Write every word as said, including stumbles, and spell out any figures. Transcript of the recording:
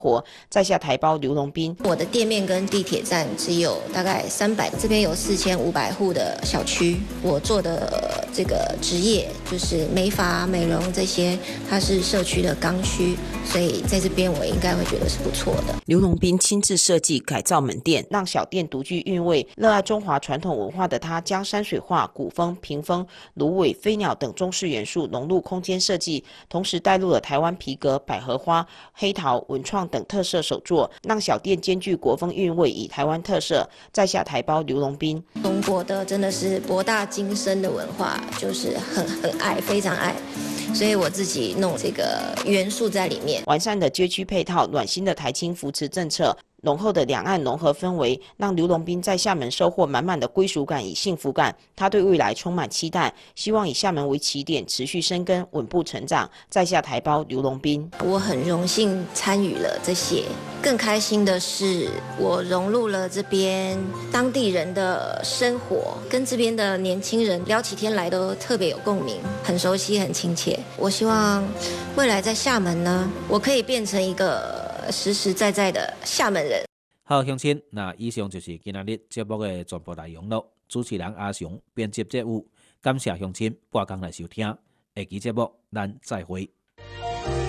活，在下台胞刘荣斌， 我的店面跟地铁站只有大概三百，这边有四千五百户的小区。我做的这个职业就是美发、美容这些，它是社区的刚需，所以在这边我应该会觉得是不错的。 刘荣斌亲自设计改造门店，让小店独具韵味。热爱中华传统文化的他，将山水画、古风、屏风、芦苇、飞鸟等中式元素融入空间设计，同时带入了台湾皮革、百合花、黑陶、文创等特色手作，让小店兼具国风韵味与台湾特色。在下台胞刘荣斌， 中国的真的是博大精深的文化，就是很很爱，非常爱。所以我自己弄这个元素在里面， 完善的街区配套，暖心的台青扶持政策，浓厚的两岸融合氛围，让刘荣斌在厦门收获满满的归属感与幸福感。他对未来充满期待，希望以厦门为起点，持续生根，稳步成长。在下台胞刘荣斌， 我很荣幸参与了这些，更开心的是我融入了这边当地人的生活，跟这边的年轻人聊起天来都特别有共鸣，很熟悉，很亲切。我希望未来在厦门呢，我可以变成一个实实在在的厦门人。 好，乡亲，那以上就是今仔日节目的全部内容了。主持人阿雄，编辑节目，感谢乡亲拨工来收听。下期节目咱再会。